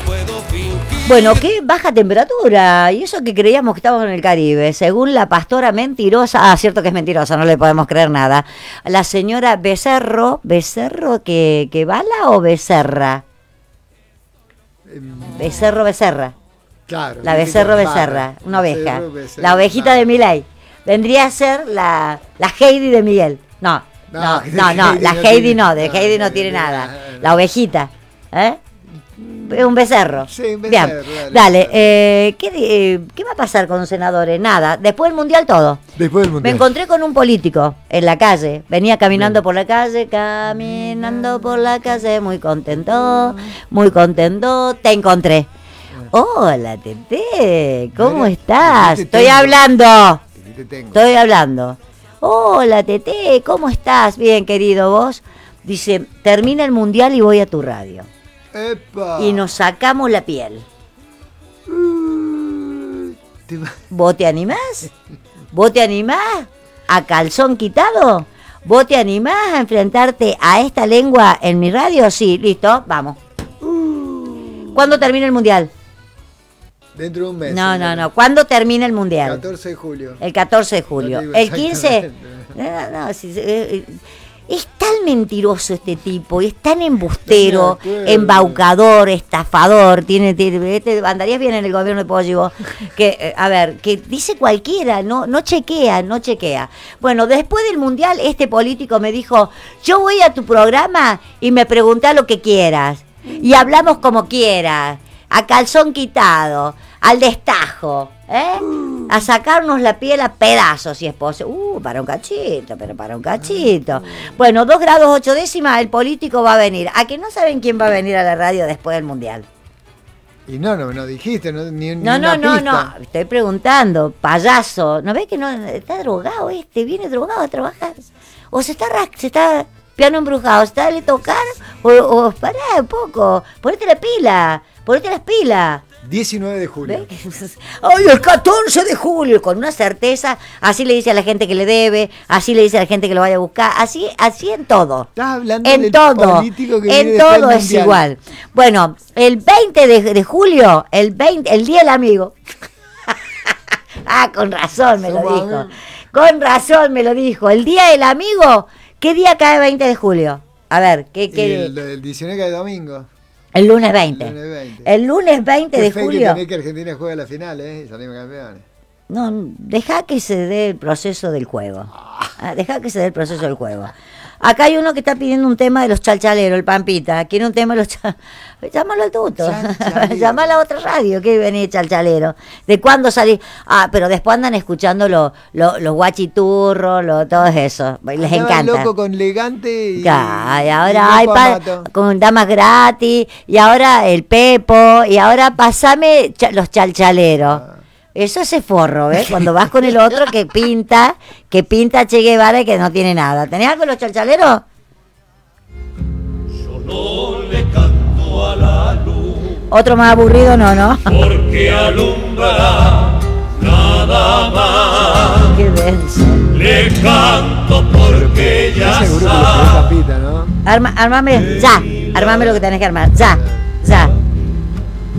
Bueno, qué baja temperatura. Y eso que creíamos que estábamos en el Caribe. Según la pastora mentirosa. Ah, cierto que es mentirosa, no le podemos creer nada. La señora Becerro. ¿Becerro que bala o Becerra? Becerra. Claro. La Becerra, una oveja. La ovejita de Milei. Vendría a ser la Heidi de Miguel. No, la Heidi no, de Heidi no tiene nada. La ovejita, ¿eh? Un becerro. Sí, un becerro. Bien, dale. ¿Qué va a pasar con los senadores? Nada. Después del Mundial, todo. Después del Mundial. Me encontré con un político en la calle. Venía caminando por la calle, muy contento, muy contento. Te encontré. Hola, Tete, ¿cómo estás? Estoy hablando. Hola, Tete, ¿cómo estás? Bien, querido, vos. Dice, termina el Mundial y voy a tu radio. ¡Epa! Y nos sacamos la piel. ¿Vos te animás? ¿Vos te animás a calzón quitado? ¿Vos te animás a enfrentarte a esta lengua en mi radio? Sí, listo, vamos. ¿Cuándo termina el Mundial? Dentro de un mes. No. ¿Cuándo termina el Mundial? 14 de julio. El 14 de julio. El 15... Es tan mentiroso este tipo, es tan embustero, embaucador, estafador, andarías bien en el gobierno de Pollivo, que, que dice cualquiera, no chequea. Bueno, después del Mundial, este político me dijo, yo voy a tu programa y me preguntá lo que quieras, y hablamos como quieras, a calzón quitado, al destajo, a sacarnos la piel a pedazos, si es posible. Para un cachito. Bueno, 2 grados 8 décimas, el político va a venir. ¿A que no saben quién va a venir a la radio después del Mundial? Y no dijiste, ni No, estoy preguntando, payaso. ¿No ves que no está drogado viene drogado a trabajar? O se está piano embrujado, ¿está dale tocar? O pará un poco, ponete las pilas. 19 de julio. ¡Ay, el 14 de julio! Con una certeza, así le dice a la gente que le debe, así le dice a la gente que lo vaya a buscar, así en todo. Estás hablando en del todo, político que en todo es igual. Bueno, el 20 de julio, el Día del Amigo. Con razón me lo dijo. El Día del Amigo, ¿qué día cae 20 de julio? A ver, ¿qué? El 19 cae domingo. El lunes 20. El lunes 20 de julio. Que Argentina juega la final, y salimos campeones. No, deja que se dé el proceso del juego. Acá hay uno que está pidiendo un tema de los chalchaleros, el Pampita. Quiere un tema de los llámalo al tuto. Llama a la otra radio que venir chalchalero. ¿De cuándo salí? Pero después andan escuchando los guachiturros, todo eso. Les encanta. Loco con Legante y ahora hay con damas gratis. Y ahora el Pepo. Y ahora pasame los chalchaleros. Eso es forro, ¿ves? Cuando vas con el otro que pinta Che Guevara y que no tiene nada. ¿Tenés algo los chalchaleros? Yo no le canto a la luz. Otro más aburrido, no. Porque alumbrará nada más. Qué denso. Le canto porque ya seguro sabe. Que lo Capita, ¿no? Armame lo que tenés que armar. Ya.